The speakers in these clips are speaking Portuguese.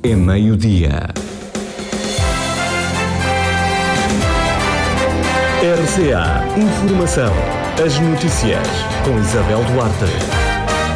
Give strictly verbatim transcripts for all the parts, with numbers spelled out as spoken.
É meio-dia. R C A Informação. As notícias com Isabel Duarte.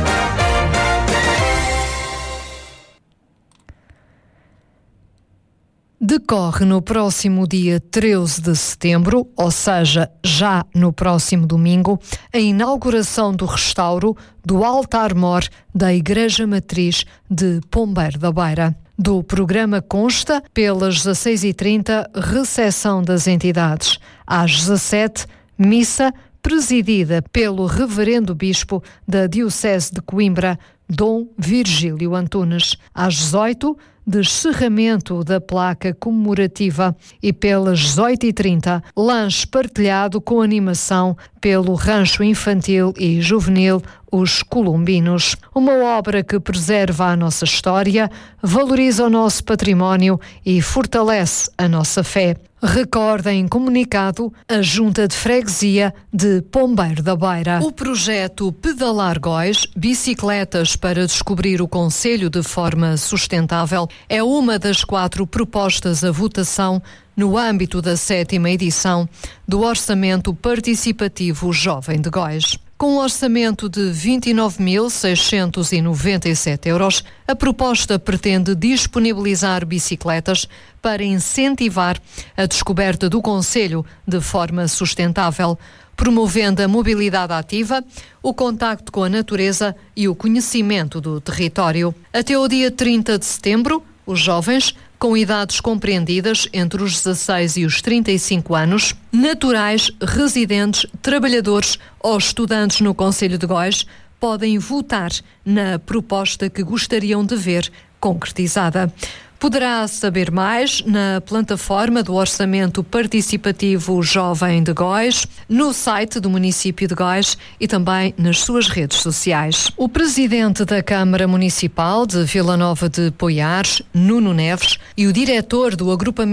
Decorre no próximo dia treze de setembro, ou seja, já no próximo domingo, a inauguração do restauro do altar-mor da Igreja Matriz de Pombeiro da Beira. Do programa consta, pelas dezasseis e trinta, recepção das entidades. Às dezassete, missa presidida pelo Reverendo Bispo da Diocese de Coimbra, Dom Virgílio Antunes. Às dezoito, descerramento da placa comemorativa e pelas dezoito e trinta, lanche partilhado com animação pelo Rancho Infantil e Juvenil Os Colombinos. Uma obra que preserva a nossa história, valoriza o nosso património e fortalece a nossa fé. Recorda em comunicado a Junta de Freguesia de Pombeiro da Beira. O projeto Pedalar Góis, bicicletas para descobrir o concelho de forma sustentável, é uma das quatro propostas à votação no âmbito da sétima edição do Orçamento Participativo Jovem de Góis. Com um orçamento de vinte e nove mil seiscentos e noventa e sete euros, a proposta pretende disponibilizar bicicletas para incentivar a descoberta do concelho de forma sustentável, promovendo a mobilidade ativa, o contacto com a natureza e o conhecimento do território. Até o dia trinta de setembro, os jovens, com idades compreendidas entre os dezasseis e os trinta e cinco anos, naturais, residentes, trabalhadores ou estudantes no concelho de Góis, podem votar na proposta que gostariam de ver concretizada. Poderá saber mais na plataforma do Orçamento Participativo Jovem de Góis, no site do município de Góis e também nas suas redes sociais. O presidente da Câmara Municipal de Vila Nova de Poiares, Nuno Neves, e o diretor do agrupamento